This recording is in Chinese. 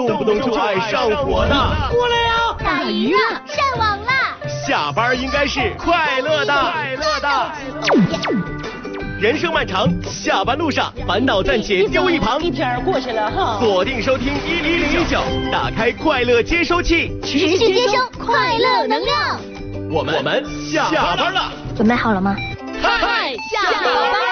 动不动就爱上火的。 过来呀！ 打鱼了，上网了。 下班应该是快乐的。人生漫长，下班路上烦恼暂且丢一旁。 一天过去了哈。 锁定收听1019，打开快乐接收器， 持续接收快乐能量。 我们下班了。 准备好了吗？ 嗨， 下班。